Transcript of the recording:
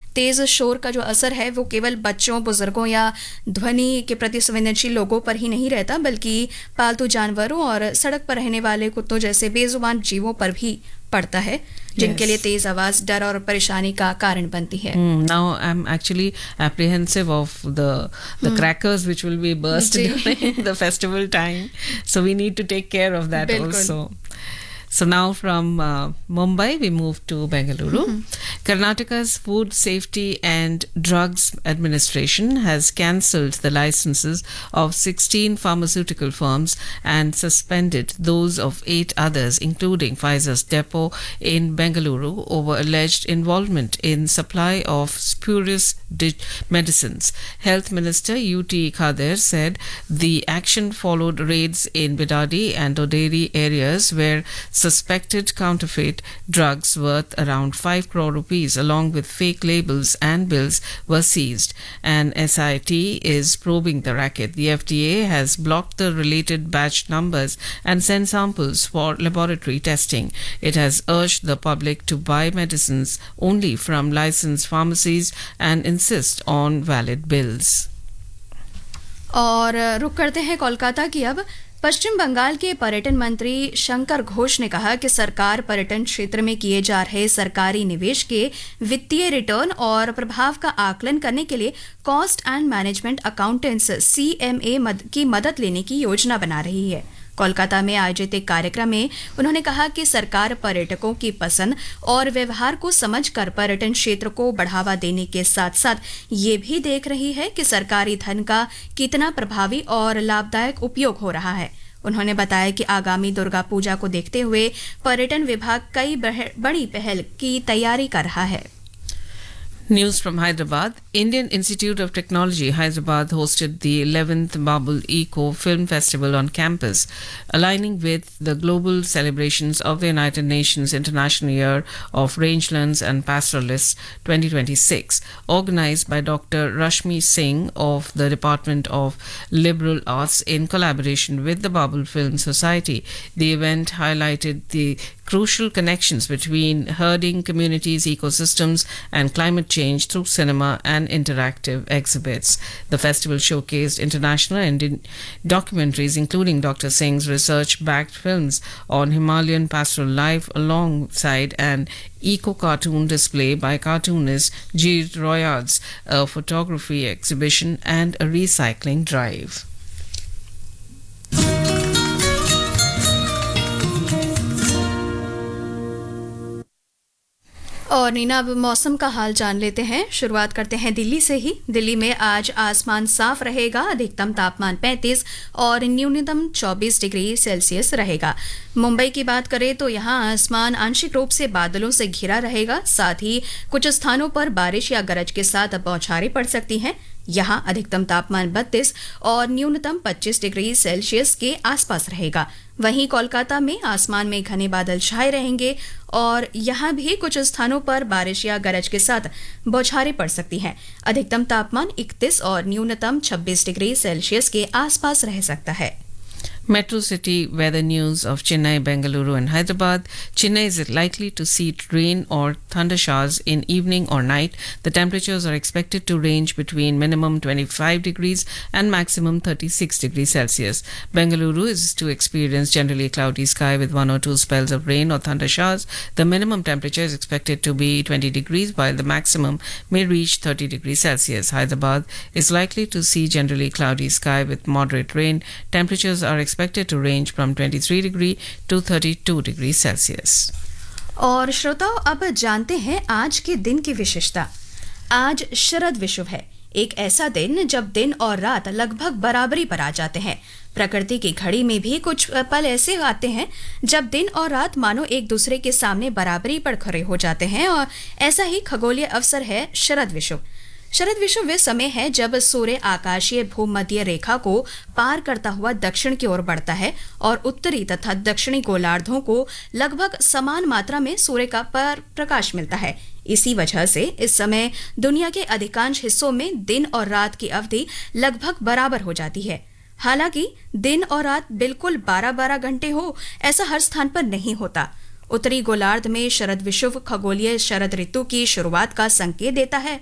तेज शोर का जो असर है वो केवल बच्चों, बुजुर्गों या ध्वनि के प्रति संवेदनशील लोगों पर ही नहीं रहता, बल्कि पालतू जानवरों और सड़क पर रहने वाले कुत्तों जैसे बेजुबान जीवों पर भी पड़ता है, जिनके लिए तेज आवाज डर और परेशानी का कारण बनती है. Now I'm actually apprehensive of the crackers which will be burst during the festival time. So we need to take care of that also. So now from Mumbai, we move to Bengaluru. Karnataka's Food Safety and Drugs Administration has cancelled the licenses of 16 pharmaceutical firms and suspended those of 8 others, including Pfizer's depot in Bengaluru, over alleged involvement in supply of spurious medicines. Health Minister U.T. Khader said the action followed raids in Bidadi and Oderi areas where suspected counterfeit drugs worth around 5 crore rupees along with fake labels and bills were seized. An SIT is probing the racket. The FDA has blocked the related batch numbers and sent samples for laboratory testing. It has urged the public to buy medicines only from licensed pharmacies and insist on valid bills. और रुक करते हैं कोलकाता की अब. पश्चिम बंगाल के पर्यटन मंत्री शंकर घोष ने कहा कि सरकार पर्यटन क्षेत्र में किए जा रहे सरकारी निवेश के वित्तीय रिटर्न और प्रभाव का आकलन करने के लिए cost and management accountants CMA की मदद लेने की योजना बना रही है. कोलकाता में आयोजित एक कार्यक्रम में उन्होंने कहा कि सरकार पर्यटकों की पसंद और व्यवहार को समझकर पर्यटन क्षेत्र को बढ़ावा देने के साथ साथ ये भी देख रही है कि सरकारी धन का कितना प्रभावी और लाभदायक उपयोग हो रहा है. उन्होंने बताया कि आगामी दुर्गा पूजा को देखते हुए पर्यटन विभाग कई बड़ी पहल की तैयारी कर रहा है. News from Hyderabad. Indian Institute of Technology, Hyderabad, hosted the 11th Babul Eco Film Festival on campus, aligning with the global celebrations of the United Nations International Year of Rangelands and Pastoralists 2026. Organized by Dr. Rashmi Singh of the Department of Liberal Arts in collaboration with the Babul Film Society, the event highlighted the crucial connections between herding communities, ecosystems, and climate change through cinema and interactive exhibits. The festival showcased international and documentaries, including Dr. Singh's research-backed films on Himalayan pastoral life, alongside an eco-cartoon display by cartoonist G. Royards, a photography exhibition, and a recycling drive. और नीना, अब मौसम का हाल जान लेते हैं. शुरुआत करते हैं दिल्ली से ही. दिल्ली में आज आसमान साफ रहेगा. अधिकतम तापमान 35 और न्यूनतम 24 डिग्री सेल्सियस रहेगा. मुंबई की बात करें तो यहां आसमान आंशिक रूप से बादलों से घिरा रहेगा. साथ ही कुछ स्थानों पर बारिश या गरज के साथ बौछारें पड़ सकती हैं. यहां अधिकतम तापमान 32 और न्यूनतम 25 डिग्री सेल्सियस के आसपास रहेगा. वहीं कोलकाता में आसमान में घने बादल छाए रहेंगे और यहां भी कुछ स्थानों पर बारिश या गरज के साथ बौछारें पड़ सकती हैं. अधिकतम तापमान 31 और न्यूनतम 26 डिग्री सेल्सियस के आसपास रह सकता है. Metro City weather news of Chennai, Bengaluru and Hyderabad. Chennai is likely to see rain or thunder showers in evening or night. The temperatures are expected to range between minimum 25 degrees and maximum 36 degrees Celsius. Bengaluru is to experience generally cloudy sky with 1 or 2 spells of rain or thunder showers. The minimum temperature is expected to be 20 degrees while the maximum may reach 30 degrees Celsius. Hyderabad is likely to see generally cloudy sky with moderate rain. Temperatures are expected to range from 23 degree to 32 degrees Celsius. और श्रोताओं, अब जानते हैं आज के दिन की विशेषता. आज शरद विषुव है. एक ऐसा दिन जब दिन और रात लगभग बराबरी पर आ जाते हैं. प्रकृति की घड़ी में भी कुछ पल ऐसे आते हैं जब दिन और रात मानो एक दूसरे के सामने बराबरी पर खड़े हो जाते हैं, और ऐसा ही खगोलीय अवसर है शरद विषुव. शरद विषुव वे समय है जब सूर्य आकाशीय भूमध्य रेखा को पार करता हुआ दक्षिण की ओर बढ़ता है और उत्तरी तथा दक्षिणी गोलार्धों को लगभग समान मात्रा में सूर्य का प्रकाश मिलता है. इसी वजह से इस समय दुनिया के अधिकांश हिस्सों में दिन और रात की अवधि लगभग बराबर हो जाती है. हालांकि दिन और रात बिल्कुल 12-12 घंटे हो, ऐसा हर स्थान पर नहीं होता. उत्तरी गोलार्ध में शरद विषुव खगोलीय शरद ऋतु की शुरुआत का संकेत देता है,